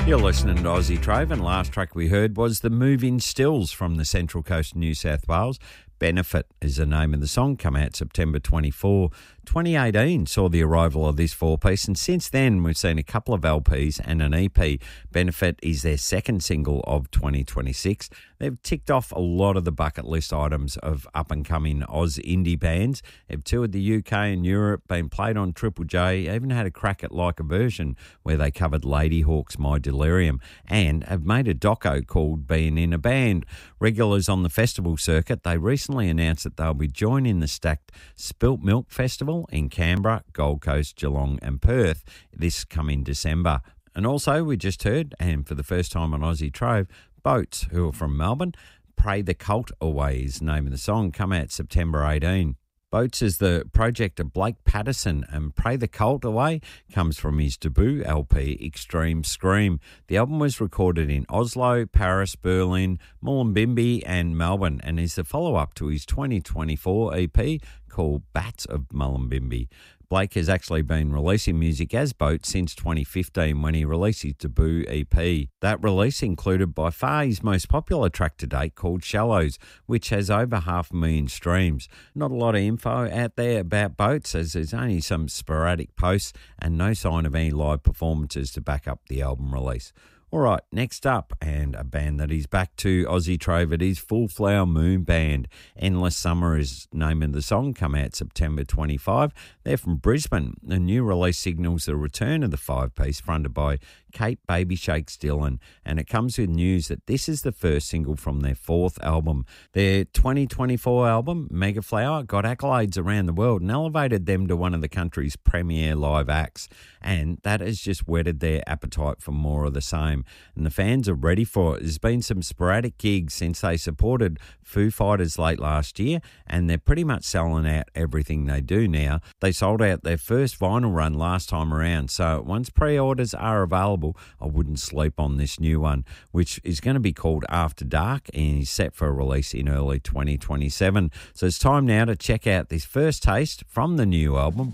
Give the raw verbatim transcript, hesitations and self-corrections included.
You're listening to Aussie Trove, and last track we heard was The Moving Stills from the Central Coast of New South Wales. Benefit is the name of the song, come out September twenty-fourth, twenty eighteen, saw the arrival of this four-piece, and since then we've seen a couple of L Ps and an E P. Benefit is their second single of twenty twenty-six. They've ticked off a lot of the bucket list items of up-and-coming Oz indie bands. They've toured the U K and Europe, been played on Triple J, even had a crack at Like a Version where they covered Ladyhawke's My Delirium, and have made a doco called Being in a Band. Regulars on the festival circuit, they recently announced that they'll be joining the stacked Spilt Milk Festival in Canberra, Gold Coast, Geelong and Perth this coming December. And also, we just heard, and for the first time on Aussie Trove, Boats, who are from Melbourne. Pray the Cult Away is the name of the song, come out September eighteenth. Boats is the project of Blake Patterson, and Pray the Cult Away comes from his debut L P, Extreme Scream. The album was recorded in Oslo, Paris, Berlin, Mullumbimby and Melbourne, and is the follow-up to his twenty twenty-four E P called Bats of Mullumbimby. Blake has actually been releasing music as Boat since twenty fifteen when he released his debut E P. That release included by far his most popular track to date called Shallows, which has over half a million streams. Not a lot of info out there about Boats, as there's only some sporadic posts and no sign of any live performances to back up the album release. All right, next up, and a band that is back to Aussie Trove, it is Full Flower Moon Band. Endless Summer is the name of the song, come out September twenty-fifth. They're from Brisbane. The new release signals the return of the five-piece fronted by Kate Baby Shakes Dillon, and it comes with news that this is the first single from their fourth album. Their twenty twenty-four album, Mega Flower, got accolades around the world and elevated them to one of the country's premier live acts, and that has just whetted their appetite for more of the same. And the fans are ready for it. There's been some sporadic gigs since they supported Foo Fighters late last year, and they're pretty much selling out everything they do now. They sold out their first vinyl run last time around, so once pre-orders are available, I wouldn't sleep on this new one, which is going to be called After Dark and is set for a release in early twenty twenty-seven. So it's time now to check out this first taste from the new album,